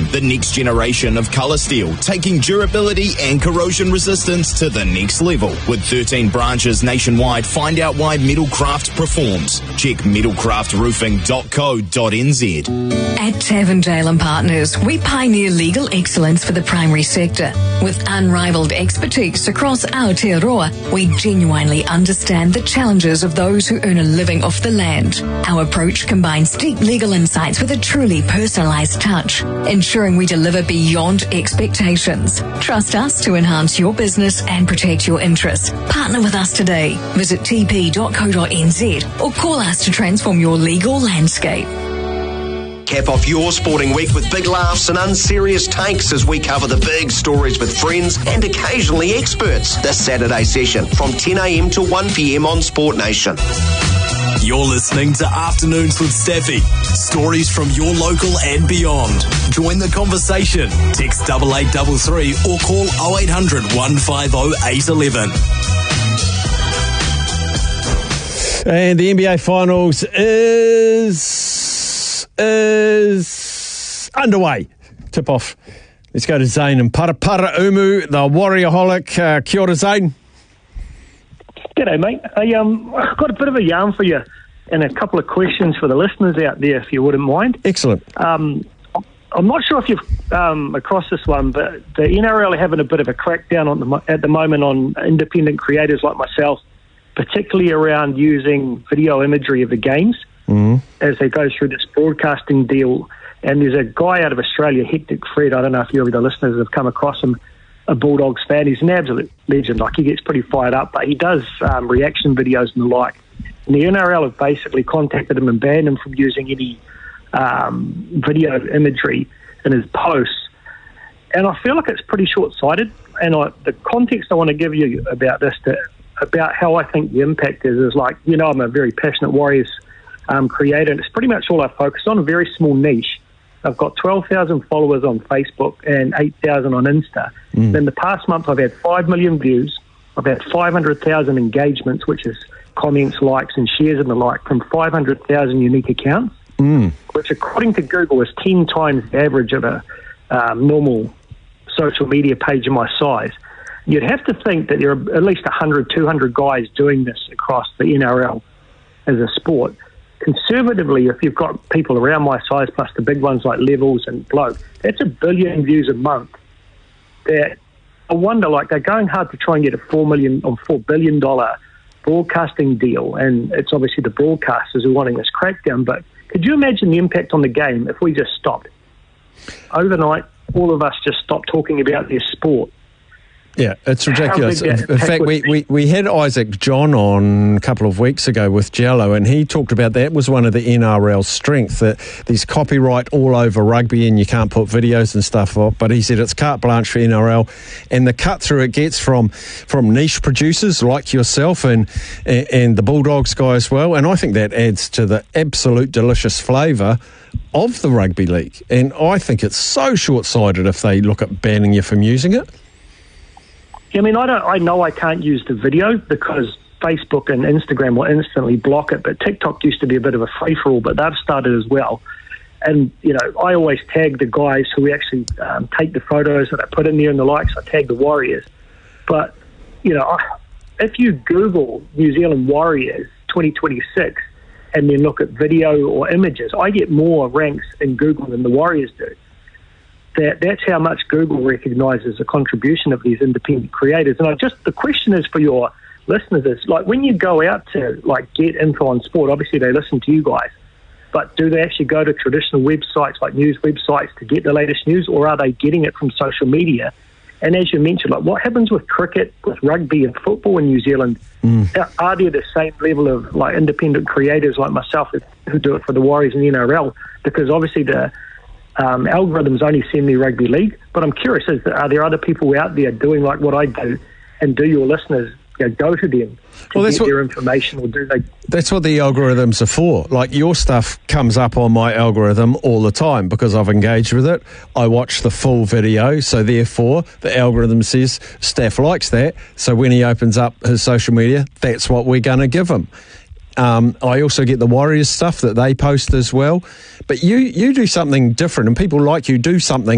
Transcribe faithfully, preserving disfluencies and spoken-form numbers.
the next generation of colour steel, taking durability and corrosion resistance to the next level. With thirteen branches nationwide, find out why Metalcraft performs. Check metalcraft roofing dot co dot n z. At Tavendale and Partners, we pioneer legal excellence for the primary sector. With unrivaled expertise across Aotearoa, we genuinely understand the challenges of those who earn a living off the land. Our approach combines deep legal insights with a truly personalised touch, ensuring we deliver beyond expectations. Trust us to enhance your business and protect your interests. Partner with us today. Visit t p dot co dot n z or call us to transform your legal landscape. Cap off your sporting week with big laughs and unserious takes as we cover the big stories with friends and occasionally experts. This Saturday session from ten a m to one p m on Sport Nation. You're listening to Afternoons with Staffy. Stories from your local and beyond. Join the conversation. Text eight eight three three or call oh eight hundred, one five oh, eight one one. And the N B A Finals is is underway. Tip off. Let's go to Zane and Paraparaumu, the Warriorholic. Uh, kia ora, Zane. G'day, mate. I, um, I've got a bit of a yarn for you and a couple of questions for the listeners out there, if you wouldn't mind. Excellent. Um, I'm not sure if you've um, across this one, but the N R L are having a bit of a crackdown on the, at the moment on independent creators like myself, particularly around using video imagery of the games mm-hmm. as they go through this broadcasting deal. And there's a guy out of Australia, Hectic Fred, I don't know if you or the listeners have come across him, a Bulldogs fan. He's an absolute legend. Like, he gets pretty fired up, but he does um, reaction videos and the like. And the N R L have basically contacted him and banned him from using any um, video imagery in his posts. And I feel like it's pretty short-sighted. And I, the context I want to give you about this, to, about how I think the impact is, is like, you know, I'm a very passionate Warriors um, creator, and it's pretty much all I focus on, a very small niche. I've got twelve thousand followers on Facebook and eight thousand on Insta. Mm. In the past month, I've had five million views. I've had five hundred thousand engagements, which is comments, likes, and shares and the like, from five hundred thousand unique accounts, mm. which, according to Google, is ten times the average of a um, normal social media page of my size. You'd have to think that there are at least one hundred, two hundred guys doing this across the N R L as a sport. Conservatively, if you've got people around my size, plus the big ones like Levels and Bloke, that's a billion views a month. That I wonder, like, they're going hard to try and get a four million or four billion dollar broadcasting deal, and it's obviously the broadcasters who are wanting this crackdown. But could you imagine the impact on the game if we just stopped overnight? All of us just stopped talking about their sport. Yeah, it's ridiculous. In fact, we, we, we had Isaac John on a couple of weeks ago with Jello, and he talked about that was one of the N R L's strengths, that there's copyright all over rugby and you can't put videos and stuff up. But he said it's carte blanche for N R L, and the cut through it gets from, from niche producers like yourself and, and the Bulldogs guy as well. And I think that adds to the absolute delicious flavour of the rugby league. And I think it's so short-sighted if they look at banning you from using it. I mean, I don't. I know I can't use the video because Facebook and Instagram will instantly block it, but TikTok used to be a bit of a free-for-all, but they've started as well. And, you know, I always tag the guys who actually um, take the photos that I put in there and the likes. I tag the Warriors. But, you know, I, if you Google New Zealand Warriors twenty twenty-six and then look at video or images, I get more ranks in Google than the Warriors do. That that's how much Google recognises the contribution of these independent creators. And I just the question is for your listeners is, like, when you go out to, like, get info on sport, obviously they listen to you guys, but do they actually go to traditional websites like news websites to get the latest news, or are they getting it from social media? And as you mentioned, like, what happens with cricket, with rugby and football in New Zealand? Mm. Are there the same level of, like, independent creators like myself who do it for the Warriors and the N R L? Because obviously the Um, algorithms only send me rugby league, but I'm curious, is that, are there other people out there doing like what I do, and do your listeners, you know, go to them to well, get what, their information, or do they? That's what the algorithms are for. Like, your stuff comes up on my algorithm all the time because I've engaged with it. I watch the full video, so therefore the algorithm says Staff likes that, so when he opens up his social media, that's what we're going to give him. Um, I also get the Warriors stuff that they post as well. But you, you do something different, and people like you do something